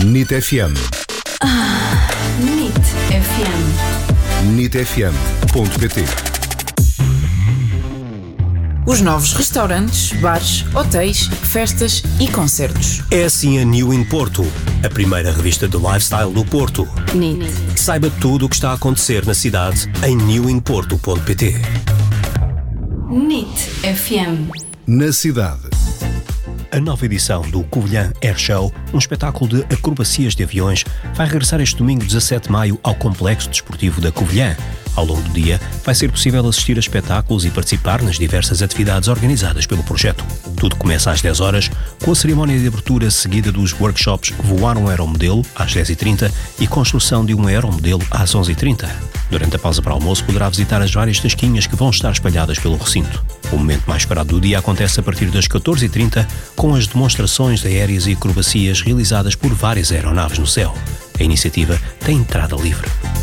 NIT FM. NIT FM. NITfm.pt. Os novos restaurantes, bares, hotéis, festas e concertos. É assim a New in Porto, a primeira revista de lifestyle do Porto. NIT. Saiba tudo o que está a acontecer na cidade em newinporto.pt. NIT FM. Na cidade. A nova edição do Covilhã Air Show, um espetáculo de acrobacias de aviões, vai regressar este domingo 17 de maio ao Complexo Desportivo da Covilhã. Ao longo do dia, vai ser possível assistir a espetáculos e participar nas diversas atividades organizadas pelo projeto. Tudo começa às 10 horas, com a cerimónia de abertura seguida dos workshops Voar um Aeromodelo, às 10h30, e Construção de um Aeromodelo, às 11h30. Durante a pausa para almoço, poderá visitar as várias tasquinhas que vão estar espalhadas pelo recinto. O momento mais esperado do dia acontece a partir das 14h30, com as demonstrações aéreas e acrobacias realizadas por várias aeronaves no céu. A iniciativa tem entrada livre.